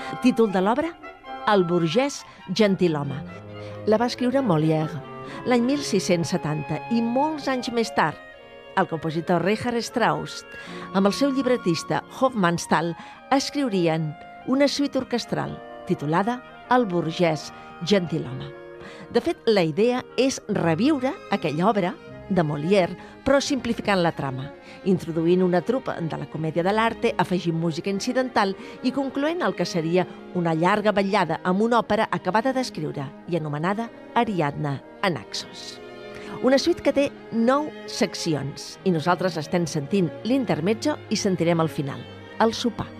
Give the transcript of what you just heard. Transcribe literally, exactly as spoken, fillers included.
Títol de l'obra? El burgès gentilhome. La va escriure Molière l'any mil sis-cents setanta i molts anys més tard, el compositor Richard Strauss, amb el seu llibretista Hofmannsthal, escriurien una suite orquestral titulada El burgès gentilhome. De fet, la idea és reviure aquella obra de Molière, però simplificant la trama, introduint una trupa de la comèdia de l'arte, afegint música incidental i concloent el que seria una llarga vetllada amb una òpera acabada d'escriure i anomenada Ariadna a Naxos. Una suite que té nou seccions i nosaltres estem sentint l'intermezzo i sentirem al final, el sopar.